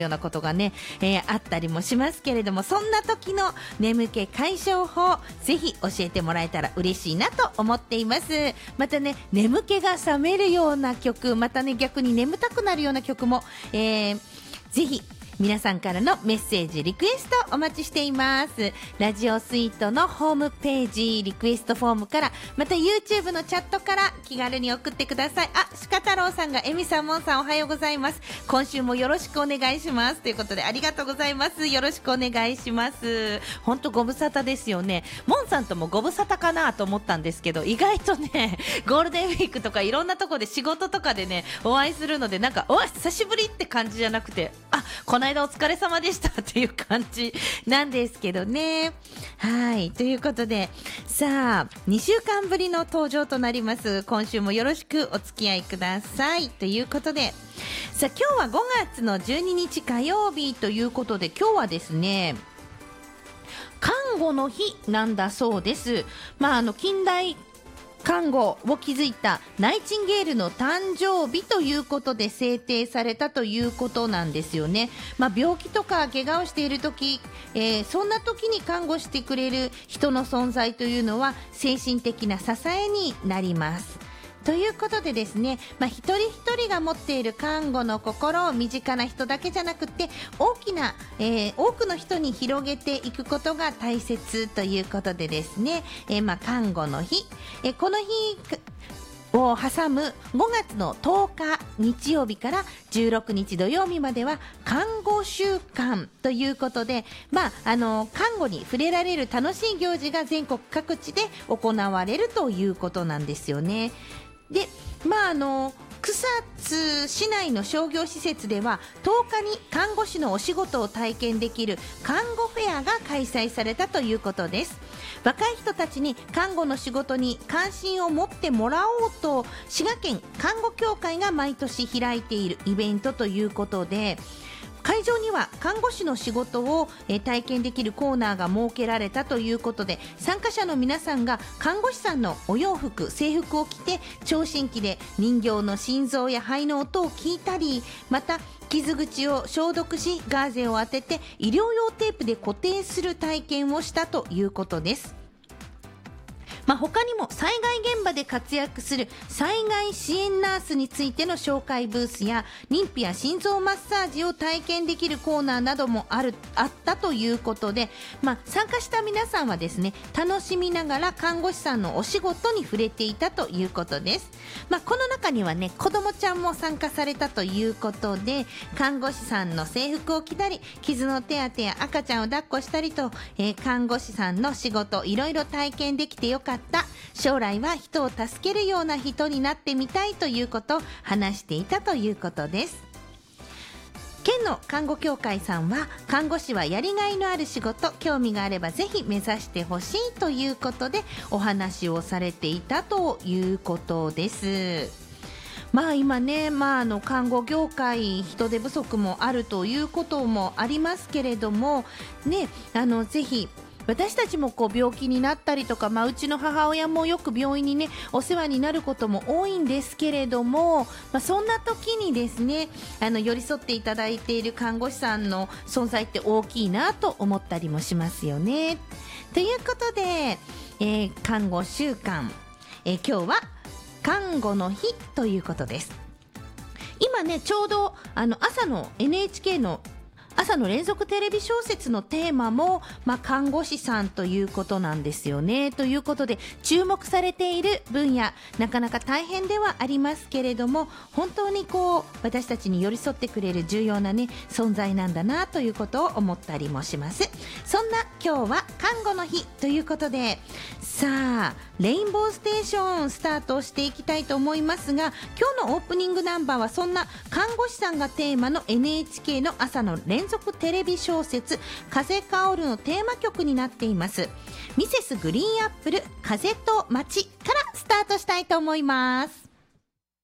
ようなことがね、あったりもしますけれども、そんな時の眠気解消法、ぜひ教えてもらえたら嬉しいなと思っています。またね、眠気が覚めるような曲、またね、逆に眠たくなるような曲も、ぜひ皆さんからのメッセージ、リクエストお待ちしています。ラジオスイートのホームページ、リクエストフォームから、また YouTube のチャットから気軽に送ってください。鹿太郎さんが、エミさん、モンさん、おはようございます。今週もよろしくお願いします。ということで、ありがとうございます。よろしくお願いします。ほんとご無沙汰ですよね。モンさんともご無沙汰かなと思ったんですけど、意外とね、ゴールデンウィークとかいろんなとこで仕事とかでね、お会いするので、なんか、久しぶりって感じじゃなくて、この間お疲れ様でしたっていう感じなんですけどね。はい。ということで、さあ、2週間ぶりの登場となります。今週もよろしくお付き合いください。ということで、さあ、今日は5月の12日火曜日ということで、今日はですね、看護の日なんだそうです。近代看護を築いたナイチンゲールの誕生日ということで制定されたということなんですよね。病気とか怪我をしている時、そんな時に看護してくれる人の存在というのは精神的な支えになります。ということでですね、一人一人が持っている看護の心を身近な人だけじゃなくて多くの人に広げていくことが大切ということでですね、看護の日、この日を挟む5月の10日日曜日から16日土曜日までは看護週間ということで、看護に触れられる楽しい行事が全国各地で行われるということなんですよね。で、草津市内の商業施設では10日に看護師のお仕事を体験できる看護フェアが開催されたということです。若い人たちに看護の仕事に関心を持ってもらおうと、滋賀県看護協会が毎年開いているイベントということで、会場には看護師の仕事を体験できるコーナーが設けられたということで、参加者の皆さんが看護師さんのお洋服、制服を着て聴診器で人形の心臓や肺の音を聞いたり、また傷口を消毒しガーゼを当てて医療用テープで固定する体験をしたということです。他にも災害現場で活躍する災害支援ナースについての紹介ブースや妊婦や心臓マッサージを体験できるコーナーなどもあったということで、参加した皆さんはですね、楽しみながら看護師さんのお仕事に触れていたということです。この中にはね、子どもちゃんも参加されたということで、看護師さんの制服を着たり、傷の手当てや赤ちゃんを抱っこしたりと、看護師さんの仕事いろいろ体験できてよかった、将来は人を助けるような人になってみたいということを話していたということです。県の看護協会さんは、看護師はやりがいのある仕事、興味があればぜひ目指してほしいということでお話をされていたということです。今ね、看護業界人手不足もあるということもありますけれどもね、ぜひ私たちも病気になったりとか、うちの母親もよく病院にねお世話になることも多いんですけれども、そんな時にですね、寄り添っていただいている看護師さんの存在って大きいなと思ったりもしますよね。ということで、看護週間、今日は看護の日ということです。今ね、ちょうど朝の NHK の朝の連続テレビ小説のテーマも、看護師さんということなんですよね。ということで注目されている分野、なかなか大変ではありますけれども、本当に私たちに寄り添ってくれる重要なね存在なんだなということを思ったりもします。そんな今日は看護の日ということで、さあレインボーステーションスタートしていきたいと思いますが、今日のオープニングナンバーはそんな看護師さんがテーマの NHK の朝の連続テレビ小説風薫るのテーマ曲になっています。ミセスグリーンアップル風と街からスタートしたいと思います。